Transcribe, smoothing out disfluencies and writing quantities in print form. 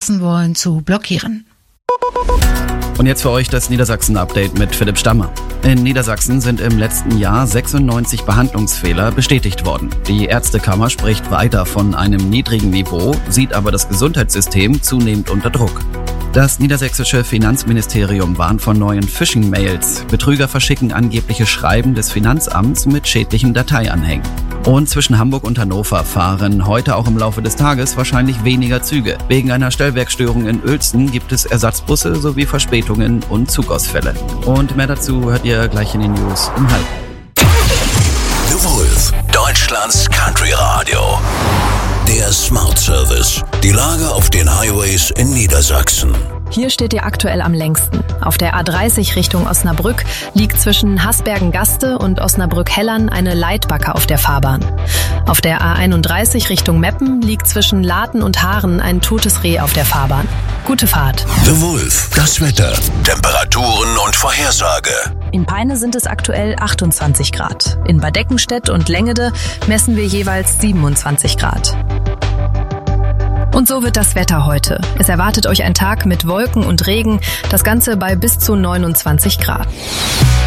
verpassen wollen, zu blockieren. Und jetzt für euch das Niedersachsen-Update mit Philipp Stammer. In Niedersachsen sind im letzten Jahr 96 Behandlungsfehler bestätigt worden. Die Ärztekammer spricht weiter von einem niedrigen Niveau, sieht aber das Gesundheitssystem zunehmend unter Druck. Das niedersächsische Finanzministerium warnt vor neuen Phishing-Mails. Betrüger verschicken angebliche Schreiben des Finanzamts mit schädlichen Dateianhängen. Und zwischen Hamburg und Hannover fahren heute auch im Laufe des Tages wahrscheinlich weniger Züge. Wegen einer Stellwerkstörung in Uelzen gibt es Ersatzbusse sowie Verspätungen und Zugausfälle. Und mehr dazu hört ihr gleich in den News um 12:30. The Wolf, Deutschlands Country Radio. Der Smart Service. Die Lage auf den Highways in Niedersachsen. Hier steht ihr aktuell am längsten. Auf der A30 Richtung Osnabrück liegt zwischen Hasbergen-Gaste und Osnabrück-Hellern eine Leitbacke auf der Fahrbahn. Auf der A31 Richtung Meppen liegt zwischen Laten und Haaren ein totes Reh auf der Fahrbahn. Gute Fahrt. The Wolf, das Wetter, Temperaturen und Vorhersage. In Peine sind es aktuell 28 Grad. In Bad Eckenstedt und Lengede messen wir jeweils 27 Grad. Und so wird das Wetter heute. Es erwartet euch ein Tag mit Wolken und Regen, das Ganze bei bis zu 29 Grad.